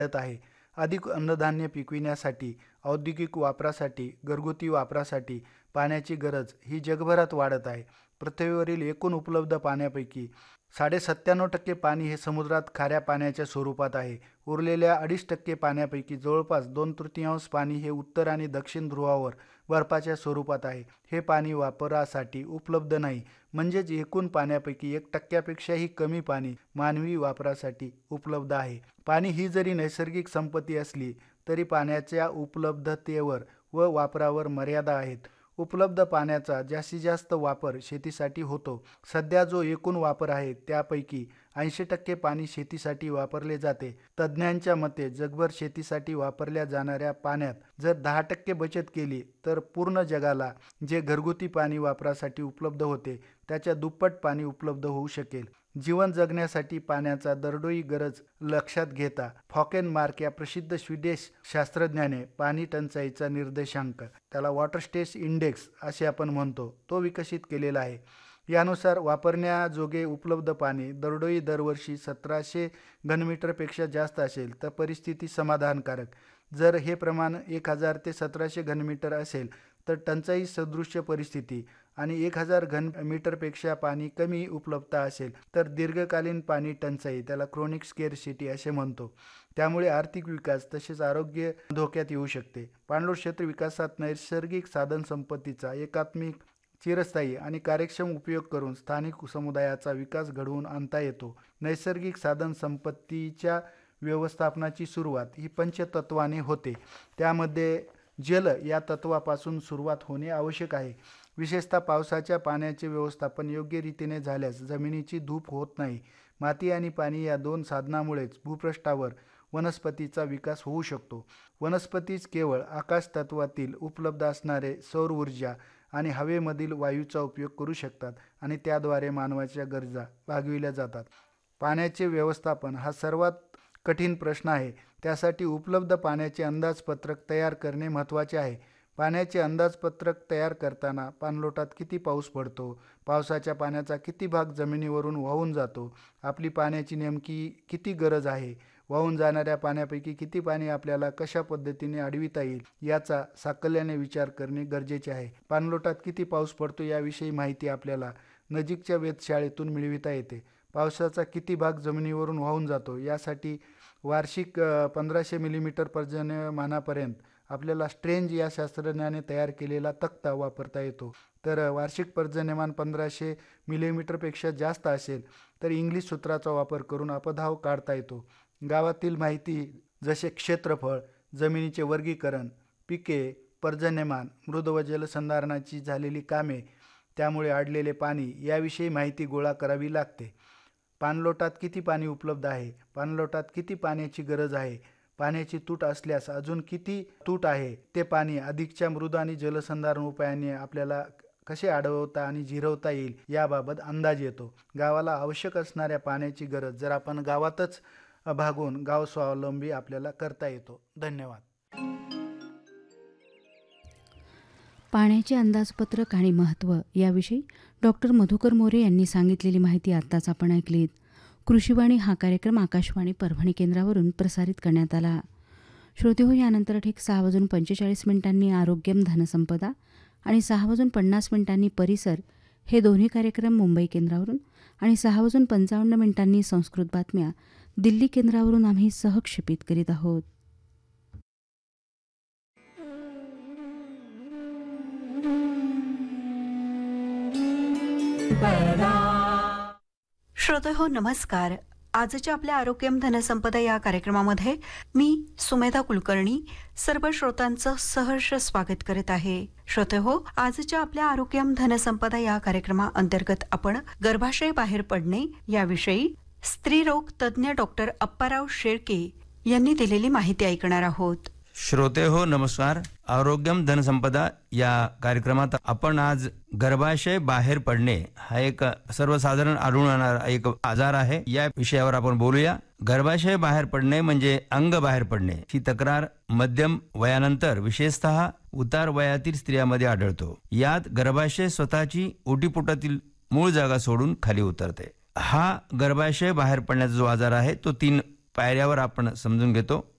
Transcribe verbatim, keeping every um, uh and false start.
आहे. अधिक अन्नधान्य पिकविण्यासाठी, औद्योगिक वापरासाठी, घरगुती वापरासाठी पाण्याची गरज ही जगभरात वाढत आहे. पृथ्वीवरील एकूण उपलब्ध पाण्यापैकी साडे सत्त्याण्णव टक्के पाणी हे समुद्रात खाऱ्या पाण्याच्या स्वरूपात आहे. उरलेल्या अडीच टक्के पाण्यापैकी जवळपास दोन तृतीयांश पाणी हे उत्तर आणि दक्षिण ध्रुवावर बर्फाच्या स्वरूपात आहे. हे पाणी वापरासाठी उपलब्ध नाही. म्हणजेच एकूण पाण्यापैकी एक टक्क्यापेक्षाही कमी पाणी मानवी वापरासाठी उपलब्ध आहे. पाणी ही जरी नैसर्गिक संपत्ती असली तरी पाण्याच्या उपलब्धतेवर व वापरावर मर्यादा आहेत. उपलब्ध पाण्याचा जास्तीत जास्त वापर शेतीसाठी होतो. सध्या जो एकूण वापर आहे त्यापैकी ऐंशी टक्के पाणी शेतीसाठी वापरले जाते. तज्ज्ञांच्या मते जगभर शेतीसाठी वापरल्या जाणाऱ्या पाण्यात जर दहा टक्के बचत केली तर पूर्ण जगाला जे घरगुती पाणी वापरासाठी उपलब्ध होते त्याच्या दुप्पट पाणी उपलब्ध होऊ शकेल. जीवन जगण्यासाठी पाण्याचा दरडोई गरज लक्षात घेता फॉकेनमार्क या प्रसिद्ध स्वीडिश शास्त्रज्ञाने पाणी टंचाईचा निर्देशांक, त्याला वॉटर स्ट्रेस इंडेक्स असे आपण म्हणतो, तो विकसित केलेला आहे. यानुसार वापरण्याजोगे उपलब्ध पाणी दरडोई दरवर्षी सतराशे घनमीटरपेक्षा जास्त असेल तर परिस्थिती समाधानकारक. जर हे प्रमाण एक हजार ते सतराशे घनमीटर असेल तर टंचाई सदृश्य परिस्थिती आणि एक हजार घनमीटरपेक्षा पाणी कमी उपलब्धता असेल तर दीर्घकालीन पाणी टंचाई, त्याला क्रोनिक स्केरसिटी असे म्हणतो. त्यामुळे आर्थिक विकास तसेच आरोग्य धोक्यात येऊ शकते. पाणलोट क्षेत्र विकासात नैसर्गिक साधनसंपत्तीचा एकात्मिक, चिरस्थायी आणि कार्यक्षम उपयोग करून स्थानिक समुदायाचा विकास घडवून आणता येतो. नैसर्गिक साधनसंपत्तीच्या व्यवस्थापनाची सुरुवात ही पंचतत्वाने होते. त्यामध्ये जल या तत्वापासून सुरुवात होणे आवश्यक आहे. विशेषतः पावसाच्या पाण्याचे व्यवस्थापन योग्य रीतीने झाल्यास जमिनीची धूप होत नाही. माती आणि पाणी या दोन साधनामुळेच भूपृष्ठावर वनस्पतीचा विकास होऊ शकतो. वनस्पतीच केवळ आकाश तत्वातील उपलब्ध असणारे सौर ऊर्जा आणि हवेमधील वायूचा उपयोग करू शकतात आणि त्याद्वारे मानवाच्या गरजा भागविल्या जातात. पाण्याचे व्यवस्थापन हा सर्वात कठीण प्रश्न आहे. त्यासाठी उपलब्ध पाण्याचे अंदाजपत्रक तयार करणे महत्त्वाचे आहे. पाण्याचे अंदाजपत्रक तयार करताना पाणलोटात किती पाऊस पडतो, पावसाच्या पाण्याचा किती भाग जमिनीवरून वाहून जातो, आपली पाण्याची नेमकी किती गरज आहे, वाहून जाणाऱ्या पाण्यापैकी किती पाणी आपल्याला कशा पद्धतीने अडविता येईल याचा साकल्याने विचार करणे गरजेचे आहे. पाणलोटात किती पाऊस पडतो याविषयी माहिती आपल्याला नजीकच्या वेधशाळेतून मिळविता येते. पावसाचा किती भाग जमिनीवरून वाहून जातो यासाठी वार्षिक पंधराशे मिलीमीटर पर्जन्यमानापर्यंत आपल्याला स्ट्रेंज या शास्त्रज्ञाने तयार केलेला तक्ता वापरता येतो. तर वार्षिक पर्जन्यमान पंधराशे मिलीमीटरपेक्षा जास्त असेल तर इंग्लिश सूत्राचा वापर करून अपधाव काढता येतो. गावातील माहिती जसे क्षेत्रफळ, जमिनीचे वर्गीकरण, पिके, पर्जन्यमान, मृद व जलसंधारणाची झालेली कामे, त्यामुळे अडलेले पाणी याविषयी माहिती गोळा करावी लागते. पाणलोटात किती पाणी उपलब्ध आहे, पाणलोटात किती पाण्याची गरज आहे, पाण्याची तूट असल्यास अजून किती तूट आहे, ते पाणी अधिकच्या मृद आणि जलसंधारण उपायाने आपल्याला कसे अडवता आणि जिरवता येईल याबाबत अंदाज येतो. गावाला आवश्यक असणाऱ्या पाण्याची गरज जर आपण गावातच भागून गाव स्वावलंबी आपल्याला करता येतो. धन्यवाद. पाण्याचे अंदाजपत्रक आणि महत्त्व याविषयी डॉक्टर मधुकर मोरे यांनी सांगितलेली माहिती आत्ताच आपण ऐकलीत. कृषीवाणी हा कार्यक्रम आकाशवाणी परभणी केंद्रावरून प्रसारित करण्यात आला. श्रोते हो, यानंतर ठीक सहा वाजून पंचेचाळीस मिनिटांनी आरोग्यम धनसंपदा आणि सहा वाजून पन्नास मिनिटांनी परिसर हे दोन्ही कार्यक्रम मुंबई केंद्रावरून आणि सहा वाजून पंचावन्न मिनिटांनी संस्कृत बातम्या दिल्ली केंद्रावरून आम्ही सहक्षेपित करीत आहोत. श्रोते हो, नमस्कार. आजच्या आपल्या आरोग्यम धनसंपदा या कार्यक्रमामध्ये मी सुमेधा कुलकर्णी सर्व श्रोतांचं सहर्ष स्वागत करत आहे. श्रोते हो, आजच्या आपल्या आरोग्यम धनसंपदा या कार्यक्रमाअंतर्गत आपण गर्भाशय बाहेर पडणे याविषयी स्त्रीरोग तज्ज्ञ डॉक्टर अप्पाराव शेळके यांनी दिलेली माहिती ऐकणार आहोत. श्रोते हो, नमस्कार. आरोग्यम धनसंपदा या कार्यक्रमात आपण आज गर्भाशय बाहेर पडणे हा एक सर्वसाधारण आढळून येणारा एक आजार आहे, या विषयावर आपण बोलूया. गर्भाशय बाहेर पडणे म्हणजे अंग बाहेर पडणे ही तक्रार मध्यम वयानंतर विशेषतः उतार वयातील स्त्रियांमध्ये आढळतो. यात गर्भाशय स्वतःची ओटीपोटातील मूळ जागा सोडून खाली उतरते. हा गर्भाशय बाहेर पडण्याचा जो आजार आहे तो तीन पायऱ्यावर आपण समजून घेतो.